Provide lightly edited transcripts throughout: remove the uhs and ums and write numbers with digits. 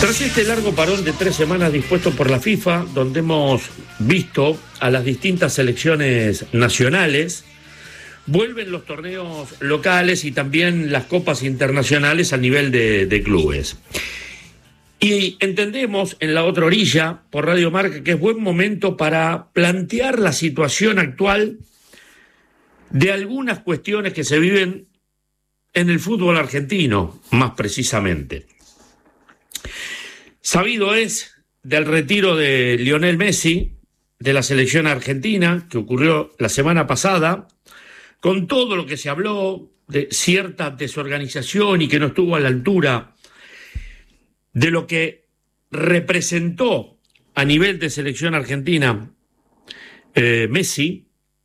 Tras este largo parón de 3 semanas dispuesto por la FIFA, donde hemos visto a las distintas selecciones nacionales, vuelven los torneos locales y también las copas internacionales a nivel de clubes. Y entendemos en la otra orilla, por Radio Marca, que es buen momento para plantear la situación actual de algunas cuestiones que se viven en el fútbol argentino, más precisamente. Sabido es del retiro de Lionel Messi de la selección argentina, que ocurrió la semana pasada, con todo lo que se habló de cierta desorganización y que no estuvo a la altura de lo que representó a nivel de selección argentina Messi.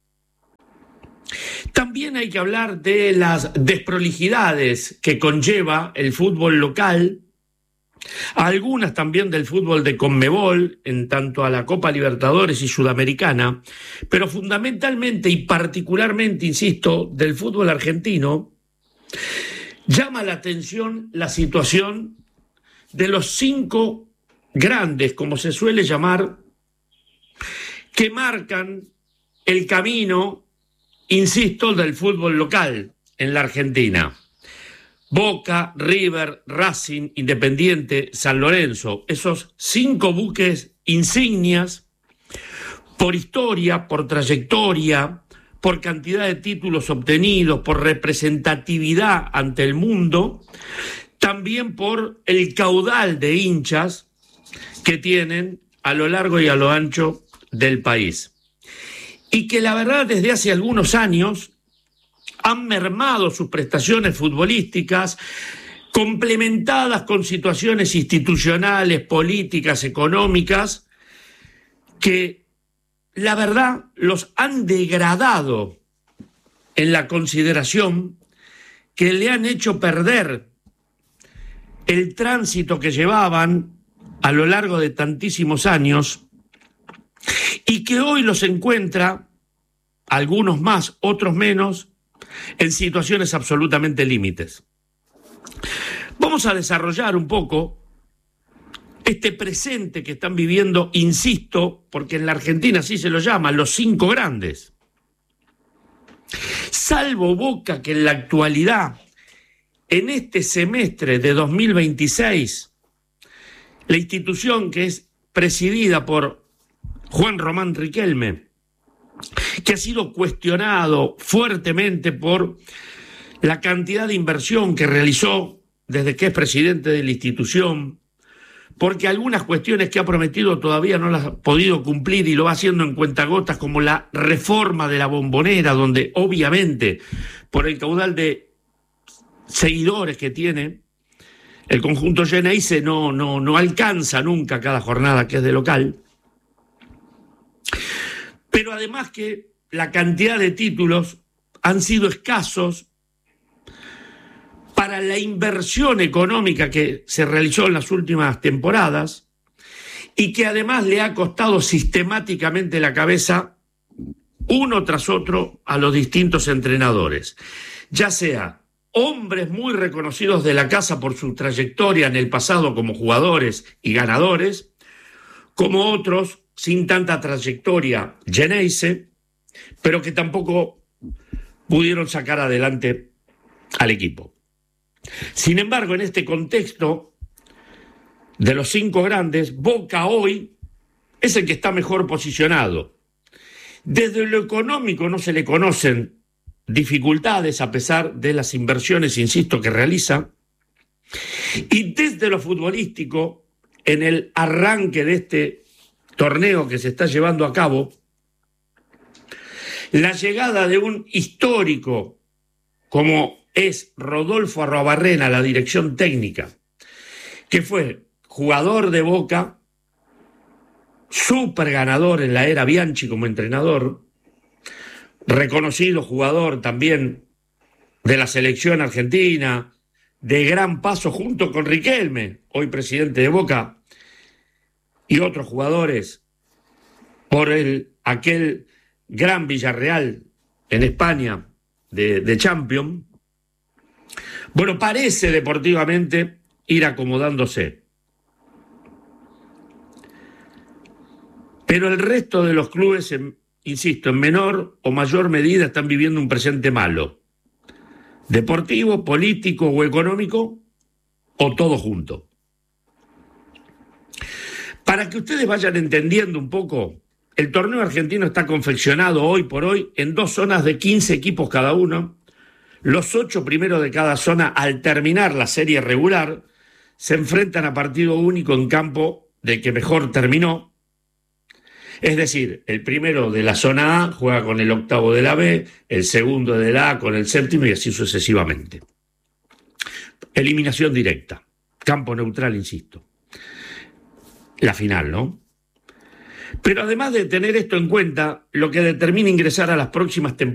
También hay que hablar de las desprolijidades que conlleva el fútbol local, algunas también del fútbol de Conmebol, en tanto a la Copa Libertadores y Sudamericana, pero fundamentalmente y particularmente, insisto, del fútbol argentino. Llama la atención la situación de los 5 grandes, como se suele llamar, que marcan el camino, insisto, del fútbol local en la Argentina. Boca, River, Racing, Independiente, San Lorenzo, esos 5 buques insignias por historia, por trayectoria, por cantidad de títulos obtenidos, por representatividad ante el mundo, también por el caudal de hinchas que tienen a lo largo y a lo ancho del país. Y que la verdad desde hace algunos años han mermado sus prestaciones futbolísticas, complementadas con situaciones institucionales, políticas, económicas, que la verdad los han degradado en la consideración, que le han hecho perder el tránsito que llevaban a lo largo de tantísimos años y que hoy los encuentra, algunos más, otros menos, en situaciones absolutamente límites. Vamos a desarrollar un poco este presente que están viviendo, insisto, porque en la Argentina así se lo llama, los 5 grandes. Salvo Boca, que en la actualidad, en este semestre de 2026, la institución que es presidida por Juan Román Riquelme, que ha sido cuestionado fuertemente por la cantidad de inversión que realizó desde que es presidente de la institución, porque algunas cuestiones que ha prometido todavía no las ha podido cumplir y lo va haciendo en cuentagotas, como la reforma de la Bombonera, donde obviamente por el caudal de seguidores que tiene el conjunto Geneise no alcanza nunca cada jornada que es de local. Pero además que la cantidad de títulos han sido escasos para la inversión económica que se realizó en las últimas temporadas y que además le ha costado sistemáticamente la cabeza uno tras otro a los distintos entrenadores, ya sea hombres muy reconocidos de la casa por su trayectoria en el pasado como jugadores y ganadores, como otros sin tanta trayectoria, Geneise, pero que tampoco pudieron sacar adelante al equipo. Sin embargo, en este contexto de los 5 grandes, Boca hoy es el que está mejor posicionado. Desde lo económico no se le conocen dificultades a pesar de las inversiones, insisto, que realiza. Y desde lo futbolístico, en el arranque de este torneo que se está llevando a cabo, la llegada de un histórico como es Rodolfo Arruabarrena, la dirección técnica, que fue jugador de Boca, súper ganador en la era Bianchi como entrenador, reconocido jugador también de la selección argentina, de gran paso junto con Riquelme, hoy presidente de Boca, y otros jugadores por aquel gran Villarreal en España de Champions. Bueno, parece deportivamente ir acomodándose. Pero el resto de los clubes, insisto, en menor o mayor medida están viviendo un presente malo. Deportivo, político o económico, o todo junto. Para que ustedes vayan entendiendo un poco, el torneo argentino está confeccionado hoy por hoy en 2 zonas de 15 equipos cada uno. Los 8 primeros de cada zona, al terminar la serie regular, se enfrentan a partido único en campo del que mejor terminó. Es decir, el primero de la zona A juega con el octavo de la B, el segundo de la A con el séptimo y así sucesivamente. Eliminación directa, campo neutral, insisto. La final, ¿no? Pero además de tener esto en cuenta, lo que determina ingresar a las próximas temporadas